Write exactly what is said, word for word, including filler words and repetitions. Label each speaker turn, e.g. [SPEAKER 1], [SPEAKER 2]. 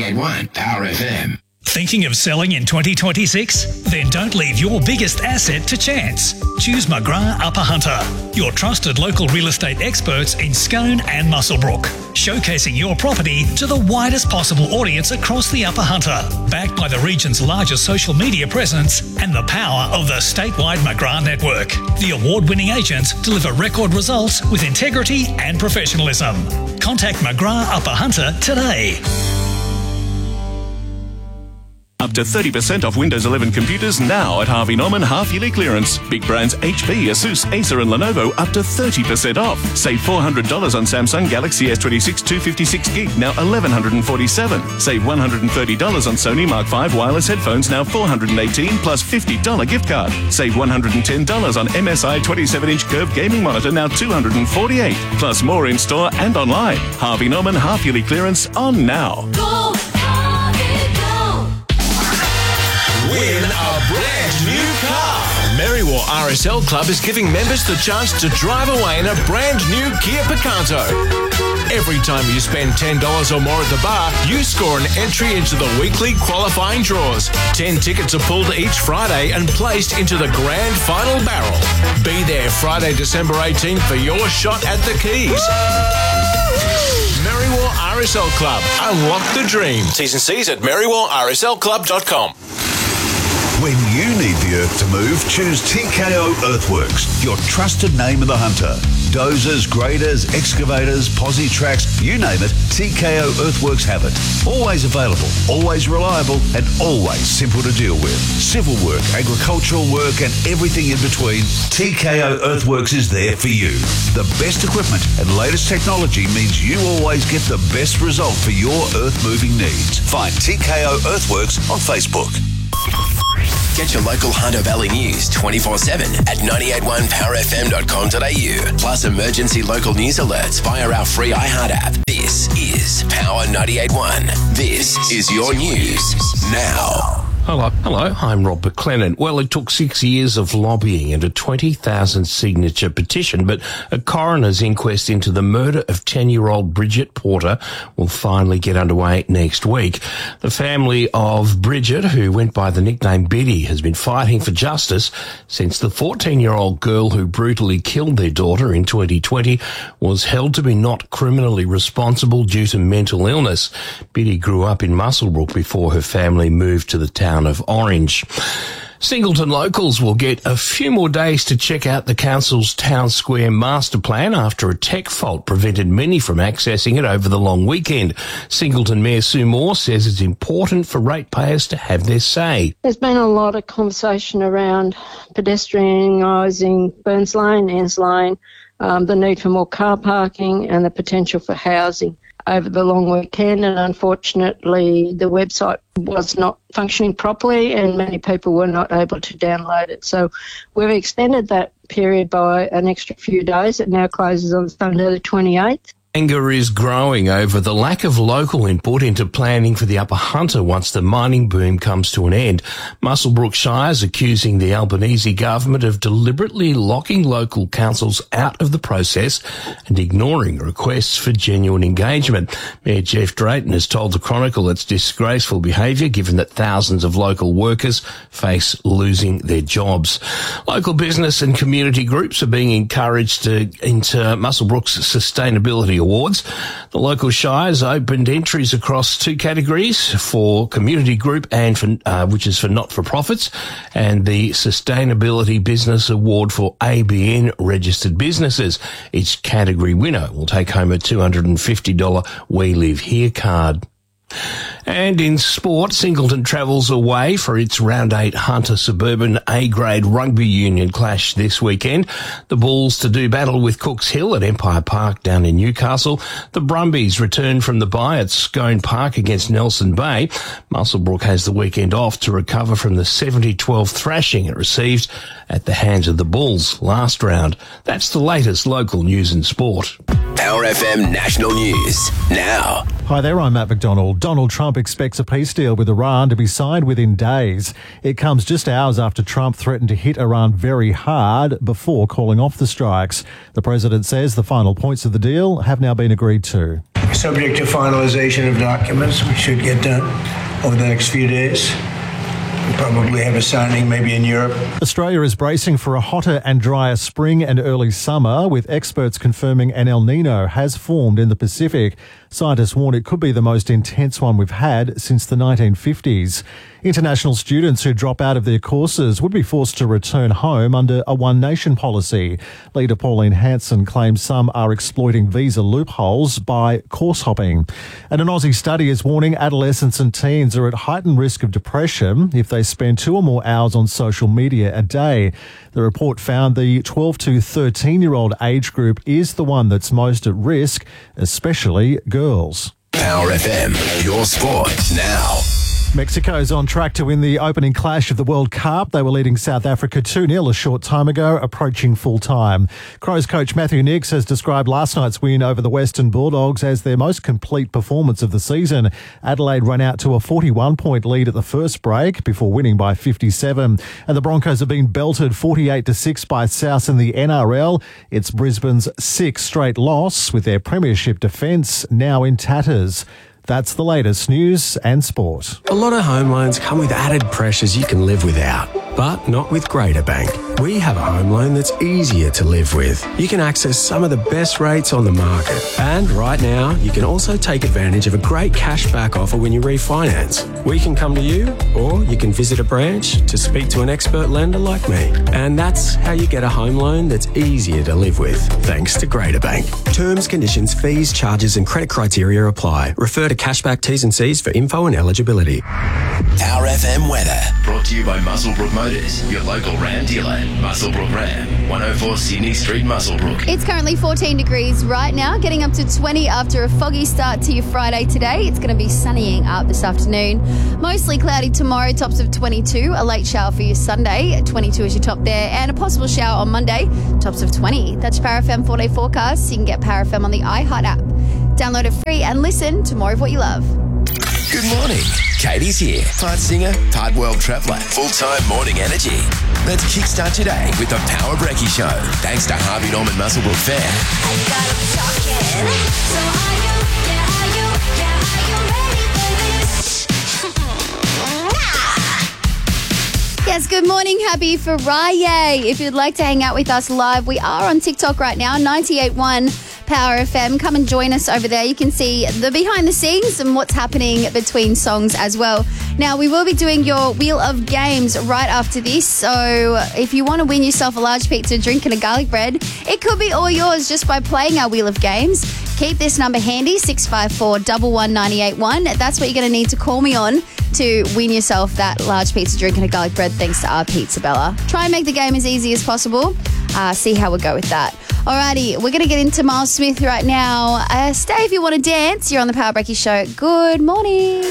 [SPEAKER 1] ninety-eight point one Power F M.
[SPEAKER 2] Thinking of selling in twenty twenty-six? Then don't leave your biggest asset to chance. Choose McGrath Upper Hunter, your trusted local real estate experts in Scone and Muswellbrook, showcasing your property to the widest possible audience across the Upper Hunter, backed by the region's largest social media presence and the power of the statewide McGrath network. The award-winning agents deliver record results with integrity and professionalism. Contact McGrath Upper Hunter today.
[SPEAKER 3] Up to thirty percent off Windows eleven computers now at Harvey Norman half-yearly clearance. Big brands H P, Asus, Acer and Lenovo up to thirty percent off. Save four hundred dollars on Samsung Galaxy S twenty-six two fifty-six gig, now eleven forty-seven dollars. Save one hundred thirty dollars on Sony Mark five wireless headphones, now four hundred eighteen dollars plus fifty dollars gift card. Save one hundred ten dollars on M S I twenty-seven inch curved gaming monitor, now two hundred forty-eight dollars. Plus more in store and online. Harvey Norman half-yearly clearance on now.
[SPEAKER 4] Go! Win a brand new car. Merriwa R S L Club is giving members the chance to drive away in a brand new Kia Picanto. Every time you spend ten dollars or more at the bar, you score an entry into the weekly qualifying draws. ten tickets are pulled each Friday and placed into the grand final barrel. Be there Friday, December eighteenth for your shot at the keys. Merriwa R S L Club. Unlock the dream. T's and C's at merriwa r s l club dot com.
[SPEAKER 5] When you need the earth to move, choose T K O Earthworks, your trusted name of the hunter. Dozers, graders, excavators, posi tracks, you name it, T K O Earthworks have it. Always available, always reliable, and always simple to deal with. Civil work, agricultural work, and everything in between, T K O Earthworks is there for you. The best equipment and latest technology means you always get the best result for your earth-moving needs. Find T K O Earthworks on Facebook.
[SPEAKER 6] Get your local Hunter Valley news twenty-four seven at ninety-eight point one power f m dot com dot a u. Plus emergency local news alerts via our free iHeart app. This is Power ninety-eight point one. This is your news now.
[SPEAKER 7] Hello, hello, I'm Rob McLennan. Well, it took six years of lobbying and a twenty thousand signature petition, but a coroner's inquest into the murder of ten-year-old Bridget Porter will finally get underway next week. The family of Bridget, who went by the nickname Biddy, has been fighting for justice since the fourteen-year-old girl who brutally killed their daughter in twenty twenty was held to be not criminally responsible due to mental illness. Biddy grew up in Muswellbrook before her family moved to the town of Orange. Singleton locals will get a few more days to check out the council's town square master plan after a tech fault prevented many from accessing it over the long weekend. Singleton Mayor Sue Moore says it's important for ratepayers to have their say.
[SPEAKER 8] There's been a lot of conversation around pedestrianising Burns Lane, Anns Lane, um, the need for more car parking and the potential for housing over the long weekend, and unfortunately the website was not functioning properly and many people were not able to download it. So we've extended that period by an extra few days. It now closes on Sunday the twenty-eighth.
[SPEAKER 7] Anger is growing over the lack of local input into planning for the Upper Hunter once the mining boom comes to an end. Muswellbrook Shires accusing the Albanese government of deliberately locking local councils out of the process and ignoring requests for genuine engagement. Mayor Jeff Drayton has told the Chronicle it's disgraceful behaviour given that thousands of local workers face losing their jobs. Local business and community groups are being encouraged to enter Muswellbrook's sustainability awards. The local shires opened entries across two categories for community group and for, uh, which is for not-for-profits, and the Sustainability Business Award for A B N registered businesses. Each category winner will take home a two hundred fifty dollars We Live Here card. And in sport, Singleton travels away for its Round eight Hunter Suburban A-grade rugby union clash this weekend. The Bulls to do battle with Cooks Hill at Empire Park down in Newcastle. The Brumbies return from the bye at Scone Park against Nelson Bay. Muswellbrook has the weekend off to recover from the seventy twelve thrashing it received at the hands of the Bulls last round. That's the latest local news and sport.
[SPEAKER 6] Power F M National News now.
[SPEAKER 9] Hi there, I'm Matt McDonald. Donald Trump expects a peace deal with Iran to be signed within days. It comes just hours after Trump threatened to hit Iran very hard before calling off the strikes. The president says the final points of the deal have now been agreed to.
[SPEAKER 1] subject to finalisation of documents, which should get done over the next few days. We'll probably have a signing maybe in Europe.
[SPEAKER 9] Australia is bracing for a hotter and drier spring and early summer, with experts confirming an El Nino has formed in the Pacific. Scientists warn it could be the most intense one we've had since the nineteen fifties. International students who drop out of their courses would be forced to return home under a One Nation policy. Leader Pauline Hanson claims some are exploiting visa loopholes by course hopping. And an Aussie study is warning adolescents and teens are at heightened risk of depression if they spend two or more hours on social media a day. The report found the twelve to thirteen-year-old age group is the one that's most at risk, especially girls.
[SPEAKER 6] Power F M, your sport now.
[SPEAKER 9] Mexico's on track to win the opening clash of the World Cup. They were leading South Africa two nil a short time ago, approaching full time. Crows coach Matthew Nicks has described last night's win over the Western Bulldogs as their most complete performance of the season. Adelaide ran out to a forty-one point lead at the first break before winning by fifty-seven. And the Broncos have been belted forty-eight to six by South in the N R L. It's Brisbane's sixth straight loss, with their premiership defence now in tatters. That's the latest news and sport.
[SPEAKER 10] A lot of home loans come with added pressures you can live without, but not with Greater Bank. We have a home loan that's easier to live with. You can access some of the best rates on the market. And right now, you can also take advantage of a great cashback offer when you refinance. We can come to you, or you can visit a branch to speak to an expert lender like me. And that's how you get a home loan that's easier to live with, thanks to Greater Bank. Terms, conditions, fees, charges and credit criteria apply. Refer to Cashback T's and C's for info and eligibility.
[SPEAKER 6] Power F M weather, brought to you by Muswellbrook Motors, your local Ram dealer. Muswellbrook Ram, one oh four Sydney Street, Muswellbrook.
[SPEAKER 11] It's currently fourteen degrees right now, getting up to twenty after a foggy start to your Friday today. It's going to be sunnying up this afternoon. Mostly cloudy tomorrow, tops of twenty-two. A late shower for your Sunday, twenty-two is your top there. And a possible shower on Monday, tops of twenty. That's your Power F M four-day forecast. You can get Power F M on the iHeart app. Download it free and listen to more of what you love.
[SPEAKER 6] Good morning. Katie's here. Part singer, part world traveller, full-time morning energy. Let's kickstart today with the Power Brekkie Show. Thanks to Harvey Norman Muswellbrook Fair.
[SPEAKER 11] Yes, good morning. Happy Friday. If you'd like to hang out with us live, we are on TikTok right now, ninety-eight point one Power F M. Come and join us over there. You can see the behind the scenes and what's happening between songs as well. Now, we will be doing your Wheel of Games right after this. So if you want to win yourself a large pizza, drink and a garlic bread, it could be all yours just by playing our Wheel of Games. Keep this number handy, six five four, one one nine eight one. That's what you're going to need to call me on to win yourself that large pizza, drink and a garlic bread thanks to our Pizza Bella. Try and make the game as easy as possible. Uh, see how we go with that. Alrighty, we're going to get into Miles Smith right now. Uh, stay if you want to dance. You're on the Power Brekkie Show. Good morning.